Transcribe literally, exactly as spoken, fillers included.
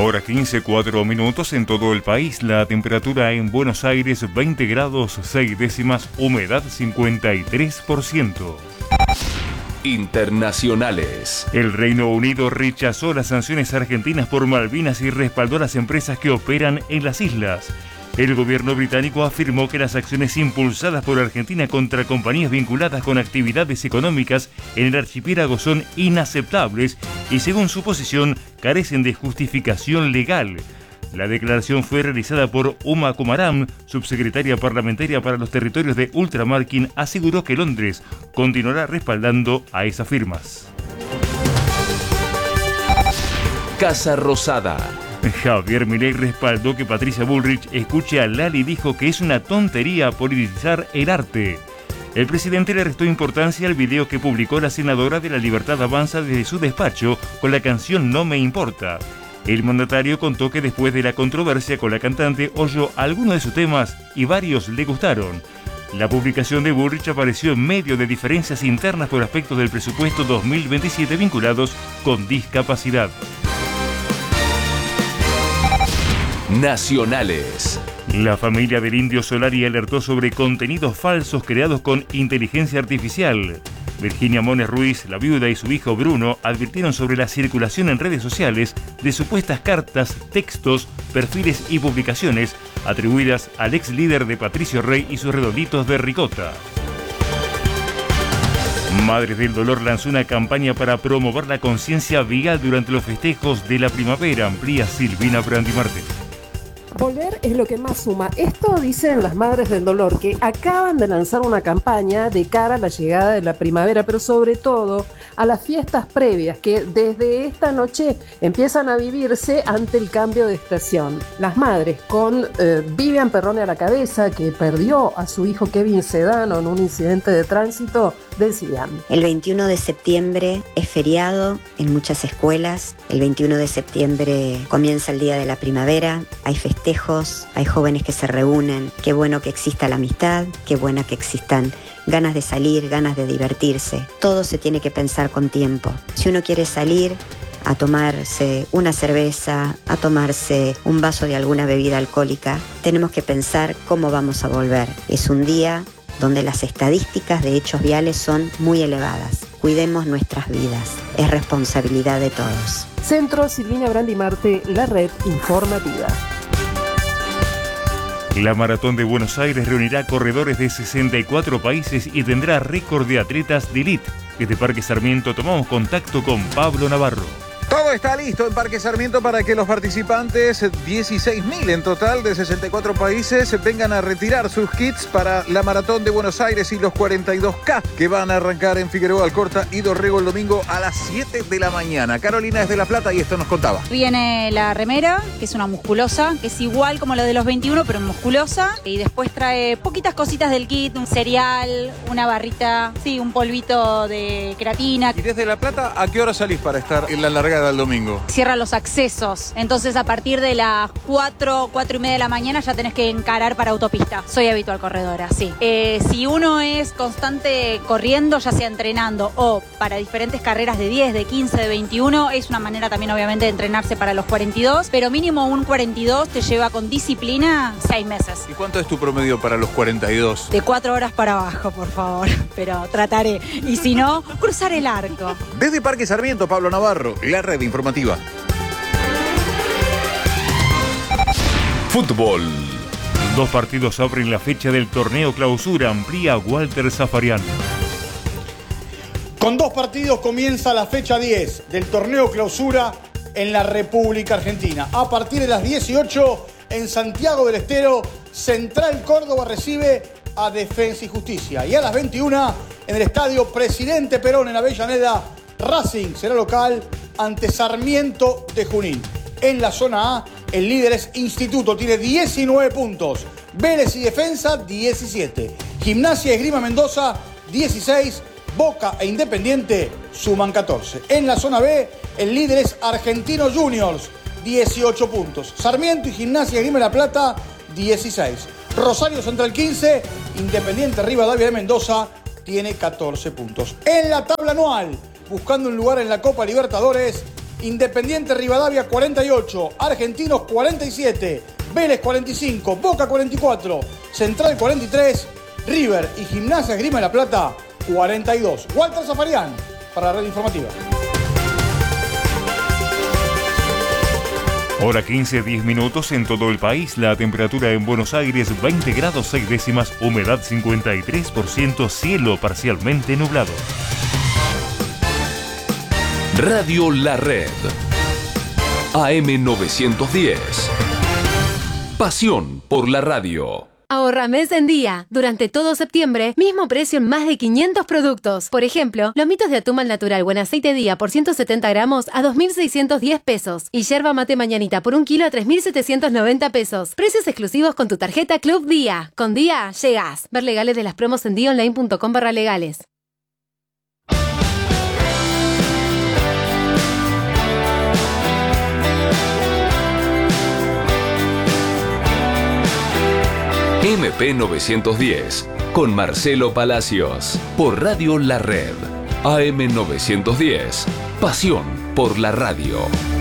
Hora quince, cuatro minutos en todo el país. La temperatura en Buenos Aires veinte grados seis décimas, humedad cincuenta y tres por ciento. Internacionales. El Reino Unido rechazó las sanciones argentinas por Malvinas y respaldó a las empresas que operan en las islas. El gobierno británico afirmó que las acciones impulsadas por Argentina contra compañías vinculadas con actividades económicas en el archipiélago son inaceptables y, según su posición, carecen de justificación legal. La declaración fue realizada por Uma Kumaram, subsecretaria parlamentaria para los territorios de ultramar, quien aseguró que Londres continuará respaldando a esas firmas. Casa Rosada. Javier Milei respaldó que Patricia Bullrich escuche a Lali y dijo que es una tontería politizar el arte. El presidente le restó importancia al video que publicó la senadora de La Libertad Avanza desde su despacho con la canción No Me Importa. El mandatario contó que después de la controversia con la cantante oyó algunos de sus temas y varios le gustaron. La publicación de Bullrich apareció en medio de diferencias internas por aspectos del presupuesto dos mil veintisiete vinculados con discapacidad. Nacionales. La familia del Indio Solari alertó sobre contenidos falsos creados con inteligencia artificial. Virginia Mones Ruiz, la viuda, y su hijo Bruno advirtieron sobre la circulación en redes sociales de supuestas cartas, textos, perfiles y publicaciones atribuidas al ex líder de Patricio Rey y sus redonditos de ricota. Madres del Dolor lanzó una campaña para promover la conciencia vial durante los festejos de la primavera. Amplía Silvina Brandimarte. Volver es lo que más suma. Esto dicen las Madres del Dolor, que acaban de lanzar una campaña de cara a la llegada de la primavera, pero sobre todo a las fiestas previas que desde esta noche empiezan a vivirse ante el cambio de estación. Las madres, con eh, Vivian Perrone a la cabeza, que perdió a su hijo Kevin Sedano en un incidente de tránsito, decían: el veintiuno de septiembre es feriado en muchas escuelas. El veintiuno de septiembre comienza el día de la primavera. Hay festejos, hay jóvenes que se reúnen. Qué bueno que exista la amistad, qué bueno que existan ganas de salir, ganas de divertirse. Todo se tiene que pensar con tiempo. Si uno quiere salir a tomarse una cerveza, a tomarse un vaso de alguna bebida alcohólica, tenemos que pensar cómo vamos a volver. Es un día donde las estadísticas de hechos viales son muy elevadas. Cuidemos nuestras vidas. Es responsabilidad de todos. Centro Silvina Brandimarte, la red informativa. La Maratón de Buenos Aires reunirá corredores de sesenta y cuatro países y tendrá récord de atletas de elite. Desde Parque Sarmiento tomamos contacto con Pablo Navarro. Todo está listo en Parque Sarmiento para que los participantes, dieciséis mil en total de sesenta y cuatro países, vengan a retirar sus kits para la Maratón de Buenos Aires y los cuarenta y dos K que van a arrancar en Figueroa Alcorta y Dorrego el domingo a las siete de la mañana. Carolina es de La Plata y esto nos contaba. Viene la remera, que es una musculosa, que es igual como la de los veintiuno, pero musculosa. Y después trae poquitas cositas del kit, un cereal, una barrita, sí, un polvito de creatina. ¿Y desde La Plata a qué hora salís para estar en la largada del domingo? Cierran los accesos, entonces a partir de las cuatro, cuatro y media de la mañana ya tenés que encarar para autopista. Soy habitual corredora, sí. Eh, si uno es constante corriendo, ya sea entrenando o para diferentes carreras de diez, de quince, de veintiuno, es una manera también obviamente de entrenarse para los cuarenta y dos, pero mínimo un cuarenta y dos te lleva con disciplina seis meses. ¿Y cuánto es tu promedio para los cuarenta y dos? De cuatro horas para abajo, por favor, pero trataré. Y si no, cruzar el arco. Desde Parque Sarmiento, Pablo Navarro, la red informativa. Fútbol. Dos partidos abren la fecha del torneo Clausura. Amplía Walter Zafarian. Con dos partidos comienza la fecha diez del torneo Clausura en la República Argentina. A partir de las dieciocho en Santiago del Estero, Central Córdoba recibe a Defensa y Justicia. Y a las veintiuna en el Estadio Presidente Perón en Avellaneda, Racing será local ante Sarmiento de Junín. En la zona A, el líder es Instituto, tiene diecinueve puntos. Vélez y Defensa, diecisiete. Gimnasia y Esgrima Mendoza, dieciséis. Boca e Independiente suman catorce. En la zona B, el líder es Argentinos Juniors, dieciocho puntos. Sarmiento y Gimnasia y Esgrima La Plata, dieciséis. Rosario Central, quince. Independiente Rivadavia de Mendoza tiene catorce puntos. En la tabla anual, buscando un lugar en la Copa Libertadores, Independiente Rivadavia cuarenta y ocho, Argentinos cuarenta y siete, Vélez cuarenta y cinco, Boca cuarenta y cuatro, Central cuarenta y tres, River y Gimnasia Esgrima de La Plata cuarenta y dos. Walter Zafarian para la red informativa. Hora quince, diez minutos en todo el país. La temperatura en Buenos Aires veinte grados seis décimas, humedad cincuenta y tres por ciento, cielo parcialmente nublado. Radio La Red. A M novecientos diez. Pasión por la radio. Ahorra mes en día. Durante todo septiembre, mismo precio en más de quinientos productos. Por ejemplo, lomitos de atún al natural buen aceite día por ciento setenta gramos a dos mil seiscientos diez pesos. Y yerba mate mañanita por un kilo a tres mil setecientos noventa pesos. Precios exclusivos con tu tarjeta Club Día. Con Día, llegás. Ver legales de las promos en día online punto com barra legales. M P novecientos diez, con Marcelo Palacios, por Radio La Red. A M novecientos diez, pasión por la radio.